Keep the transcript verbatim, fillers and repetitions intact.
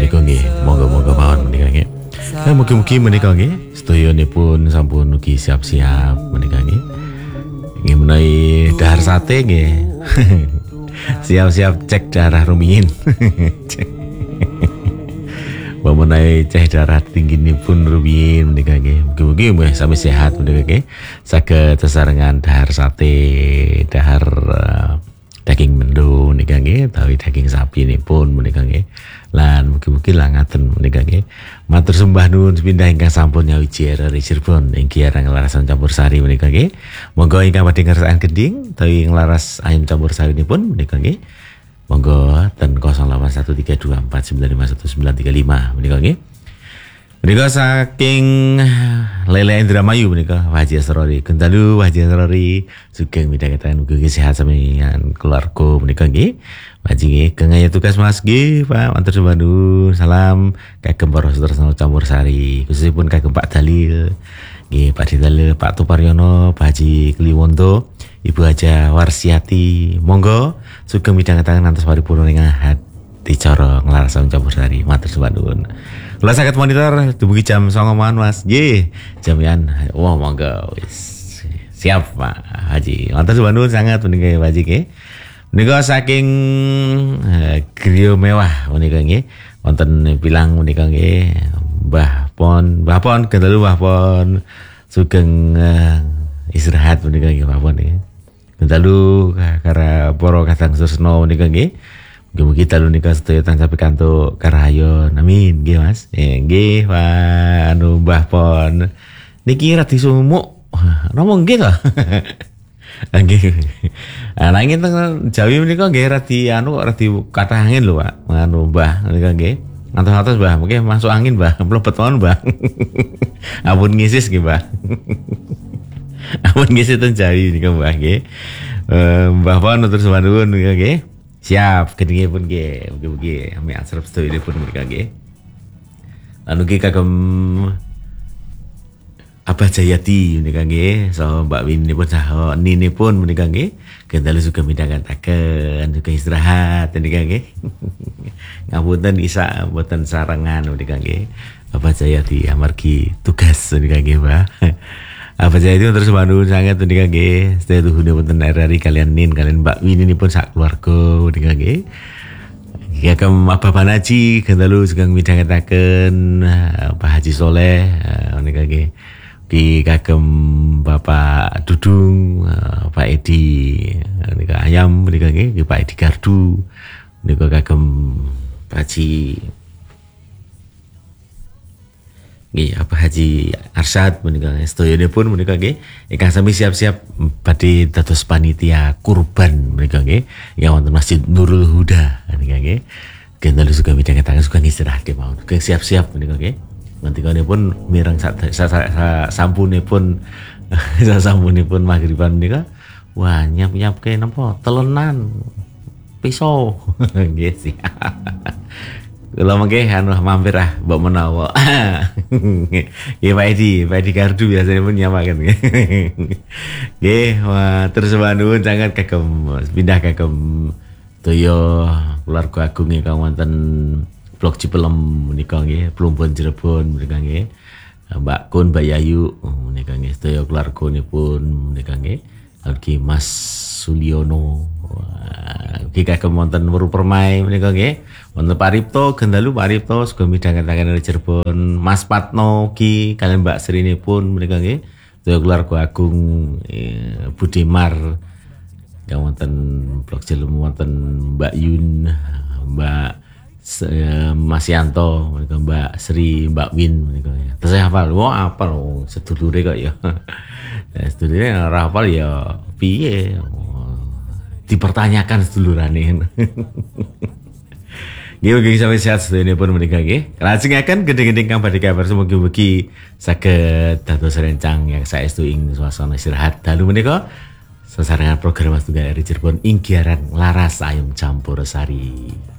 menika nggih. Monggo-monggo mawon menika nggih. Nah, mugi-mugi menika nggih sedayanipun sampun ugi siap-siap menika nggih. Nggih menawi dahar sate nggih. Siap-siap cek darah rumiyin. Menawi cek darah tinggi ini pun rumiyin menika nggih. Mugi-mugi meh sami sehat menika nggih. Saged sesarengan dahar sate, dahar uh, daging mendung menika nggih, utawi daging sapi nipun menika nggih. Lan mugi-mugi lah ngaten menika nggih. Matur sembah nuwun sepindah ingkang sampun nyawiji R R I Cirebon inggih areng larasan campur sari menika nggih. Monggo ingkang badhe ngersakaken gending utawi nglaras ayam campur sari nipun menika nggih. Monggo ten nol delapan satu tiga dua empat sembilan lima satu sembilan tiga lima menika nggih. Menika saking Lele Indramayu menika Haji Asrori. Gendalu Haji Asrori sugeng midhangetaken mugi sehat sampeyan keluarga menika nggih. Haji nggih kengaya tugas Mas nggih Pak matur sembah nuwun. Salam kagem para sedherek campur sari khususipun kagem Pak Dalil nggih, Pak Dalil, Pak Tuparyono, Pak Haji Kliwonto, Ibu Haja Warsiati. Monggo sugeng midhangetaken ngantos paripurna ing hati cara nglaras campur sari. Matur sembah nuwun. Kula saged monitor dumugi jam songo mawon Mas. Nggih, jamian. Wah, monggo wis siap Pak Haji. Matur sembah nuwun sangat menika Pak Haji nggih. Menika saking uh, griya mewah menika nggih. Wonten bilang menika nggih Mbah Pon, Mbah Pon kendalu Mbah Pon sugeng uh, istirahat menika nggih Mbah Pon nggih. Kendalu kara para kadang susno menika nggih. Mugi-mugi dalu nika sedaya tansah pikantuk karahayon. Amin nggih Mas. Eh nggih Pak anu Mbah Pon. Niki radi sumuk. Napa nggih to? Nggih. Ah nanging teng Jawi menika nggih radi anu kok radi kathah angin lho Pak. Anu Mbah menika nggih. Ngantos-ngantos Mbah, mungkin masuk angin Mbah, mlebet mawon Mbah. Ampun ngisis nggih Mbah. Ampun ngisis teng Jawi nika Mbah nggih. Eh Mbah Pon nutur sembah nuwun nika nggih. Siap, kedinge pun nggih, mugi-mugi ame asrep sedaya-pun menika nggih. Lan ugi kagem Abah Jayati menika nggih, so Mbak Win nipun saha ninipun menika nggih. Kendalu juga midhangetaken juga istirahat menika nggih. Ngapunten isa mboten sarengan menika nggih. Abah Jayati amargi tugas menika nggih, Mbah. Abah Jayati terus manun sangat menika nggih. Sedaya tuhune wonten R R I kalian Nin kalian Mbak Win nipun sak keluarga menika nggih. Kagem Abah Panaji kendalu juga midhangetaken Pak Haji Soleh menika nggih. Di kagem Bapak Dudung, Pak Edi, nika ayam nika nggih, Pak Edi Gardu, nika kagem Pak Haji nggih, apa Haji Arsyad menika sedayanipun menika nggih, ingkang sami siap-siap badhe dados panitia kurban menika nggih, ingkang wonten Masjid Nurul Huda menika nggih. Kendalu juga midhangetaken suka istirahat mawon, siap-siap menika nggih. Ngantikanipun mireng sampunipun sampunipun maghriban nika wah nyap-nyapke napa telenan pisau nggih sih. Kula mengke anu mampir ah mbok menawa. Nggih Pak Edi, Pak Edi Gardu biasanya pun nyamaken nggih. Nggih, terus nuwun sangat kagem pindah kagem toyo keluarga agung ingkang wonten Blok Cipelem menika nggih, Plumbon Cirebon menika nggih. Mbak Kun, Mbak Yayu menika nggih, sedaya keluarganipun menika nggih. Lagi Mas Suliono. Nggih kagem wonten Weru Permai menika nggih. Wonten Pak Ripto, Gendalu Pak Ripto sugeng midhangetaken dari Cirebon. Mas Patno ki kalian Mbak Srinipun menika nggih. Sedaya keluarga agung eh, Budemar. Yang wonten Blok Cipelem wonten Mbak Yun, Mbak Mas Yanto, Mbak Sri, Mbak Win, terus saya hafal, wah hafal, oh, sedulure kok ya, sedulure ora hafal ya, piye, dipertanyakan sedulurane. Nggih ugi sampai sehat sedayanipun menika nggih. Lajengaken gedhe-gedhe kang badhe kabar mugi-mugi saged dados rencang yang saestu ing suasana istirahat dalu menika. Sesarengan program Mas Tunggal R R I Cirebon inggiaran laras ayam campur sari.